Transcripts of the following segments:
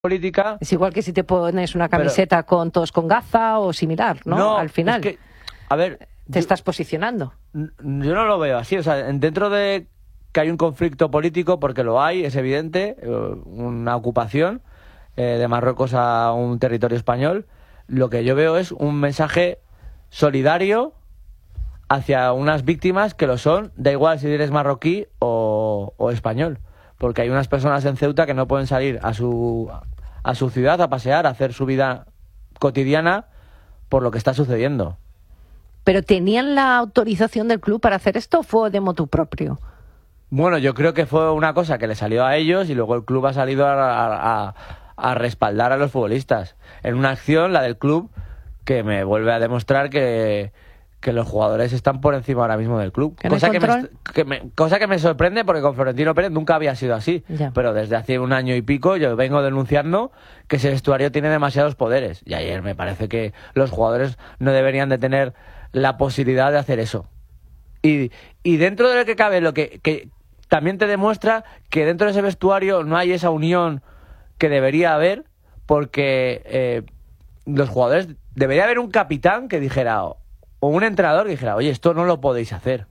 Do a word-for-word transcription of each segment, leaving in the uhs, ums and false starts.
política... Es igual que si te pones una camiseta pero, con todos con gaza o similar, ¿no? No, al final. Es que, a ver... Te yo, estás posicionando. Yo no lo veo así. O sea, dentro de que hay un conflicto político, porque lo hay, es evidente, una ocupación eh, de Marruecos a un territorio español, lo que yo veo es un mensaje solidario hacia unas víctimas que lo son, da igual si eres marroquí o, o español, porque hay unas personas en Ceuta que no pueden salir a su, a su ciudad a pasear, a hacer su vida cotidiana por lo que está sucediendo. ¿Pero tenían la autorización del club para hacer esto o fue de motu propio? Bueno, yo creo que fue una cosa que le salió a ellos y luego el club ha salido a, a, a respaldar a los futbolistas. En una acción, la del club, que me vuelve a demostrar que, que los jugadores están por encima ahora mismo del club. Cosa que, me, que me, cosa que me sorprende porque con Florentino Pérez nunca había sido así. Ya. Pero desde hace un año y pico yo vengo denunciando que ese vestuario tiene demasiados poderes. Y ayer me parece que los jugadores no deberían de tener la posibilidad de hacer eso. Y, y dentro de lo que cabe, lo que, que también te demuestra que dentro de ese vestuario no hay esa unión que debería haber, porque eh, los jugadores, debería haber un capitán que dijera, o un entrenador que dijera, oye, esto no lo podéis hacer.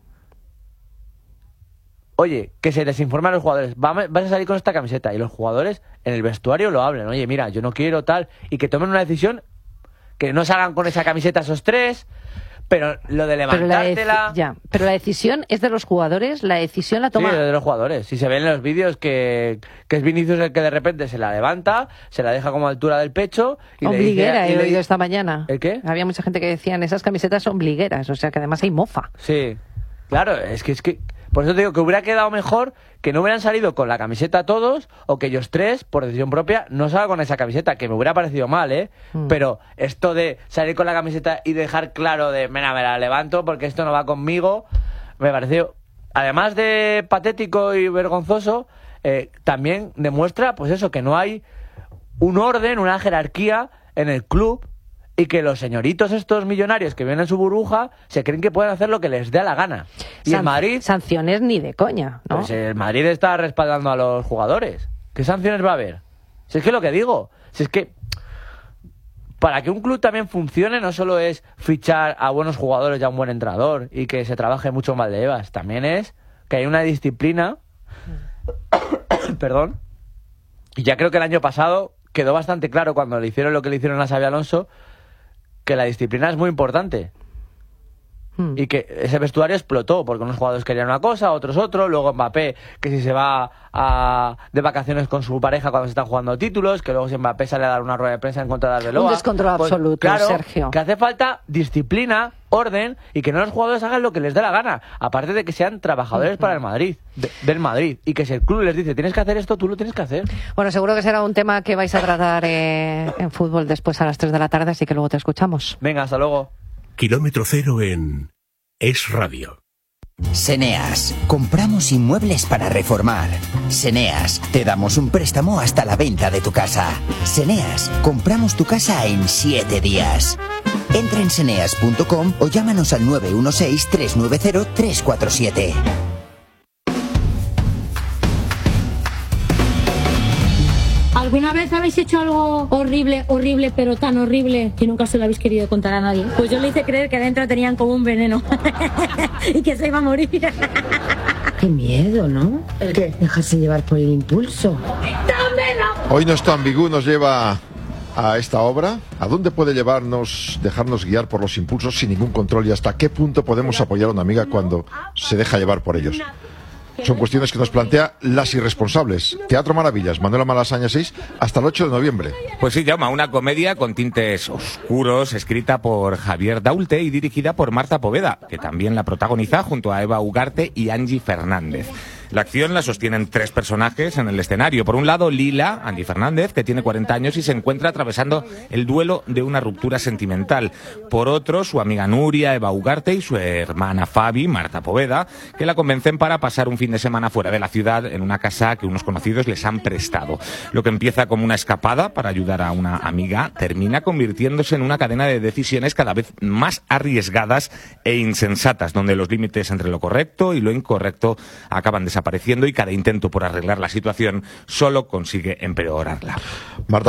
Oye, que se les informe a los jugadores, vas a salir con esta camiseta, y los jugadores en el vestuario lo hablen, oye, mira, yo no quiero tal, y que tomen una decisión, que no salgan con esa camiseta esos tres. Pero lo de levantártela... Pero la, ya, pero la decisión es de los jugadores, la decisión la toma... Sí, de los jugadores. Si se ven en los vídeos que, que es Vinicius el que de repente se la levanta, se la deja como a altura del pecho... y Ombliguera, le dice, he y oído le... esta mañana. ¿El qué? Había mucha gente que decían, esas camisetas son ombligueras, o sea que además hay mofa. Sí, claro, es que... es que por eso te digo que hubiera quedado mejor que no hubieran salido con la camiseta todos, o que ellos tres, por decisión propia, no salgan con esa camiseta, que me hubiera parecido mal, ¿eh? Mm. Pero esto de salir con la camiseta y dejar claro de, mira, me la levanto porque esto no va conmigo, me pareció, además de patético y vergonzoso, eh, también demuestra, pues eso, que no hay un orden, una jerarquía en el club, y que los señoritos estos millonarios que viven en su burbuja se creen que pueden hacer lo que les dé la gana. Y San- en Madrid... Sanciones ni de coña, ¿no? Pues el Madrid está respaldando a los jugadores. ¿Qué sanciones va a haber? Si es que lo que digo, si es que para que un club también funcione no solo es fichar a buenos jugadores y a un buen entrenador y que se trabaje mucho mal de Evas, también es que hay una disciplina... Perdón. Y ya creo que el año pasado quedó bastante claro cuando le hicieron lo que le hicieron a Xabi Alonso, que la disciplina es muy importante. Hmm. Y que ese vestuario explotó, porque unos jugadores querían una cosa, otros otro, luego Mbappé, que si se va a, de vacaciones con su pareja cuando se están jugando títulos, que luego si Mbappé sale a dar una rueda de prensa en contra de Arbeloa. Un descontrol pues, absoluto, claro, Sergio. Que hace falta disciplina, orden, y que no los jugadores hagan lo que les dé la gana, aparte de que sean trabajadores uh-huh. para el Madrid, de, del Madrid, y que si el club les dice, tienes que hacer esto, tú lo tienes que hacer. Bueno, seguro que será un tema que vais a tratar eh, en fútbol después a las tres de la tarde, así que luego te escuchamos. Venga, hasta luego. Kilómetro cero en Es Radio. Seneas, compramos inmuebles para reformar. Seneas, te damos un préstamo hasta la venta de tu casa. Seneas, compramos tu casa en siete días. Entra en seneas punto com o llámanos al nueve uno seis, tres nueve cero, tres cuatro siete. ¿Alguna vez habéis hecho algo horrible, horrible, pero tan horrible que nunca se lo habéis querido contar a nadie? Pues yo le hice creer que adentro tenían como un veneno y que se iba a morir. Qué miedo, ¿no? ¿El qué? Dejarse llevar por el impulso. ¡Dámelo! Hoy nuestro ambigú nos lleva a esta obra. ¿A dónde puede llevarnos, dejarnos guiar por los impulsos sin ningún control y hasta qué punto podemos apoyar a una amiga cuando se deja llevar por ellos? Son cuestiones que nos plantea Las Irresponsables. Teatro Maravillas, Manuela Malasaña seis, hasta el ocho de noviembre. Pues sí, Jaume, una comedia con tintes oscuros, escrita por Javier Daulte y dirigida por Marta Poveda, que también la protagoniza junto a Eva Ugarte y Angie Fernández. La acción la sostienen tres personajes en el escenario. Por un lado, Lila, Andy Fernández, que tiene cuarenta años y se encuentra atravesando el duelo de una ruptura sentimental. Por otro, su amiga Nuria, Eva Ugarte, y su hermana Fabi, Marta Poveda, que la convencen para pasar un fin de semana fuera de la ciudad en una casa que unos conocidos les han prestado. Lo que empieza como una escapada para ayudar a una amiga termina convirtiéndose en una cadena de decisiones cada vez más arriesgadas e insensatas, donde los límites entre lo correcto y lo incorrecto acaban desapareciendo. desapareciendo y cada intento por arreglar la situación solo consigue empeorarla. Marta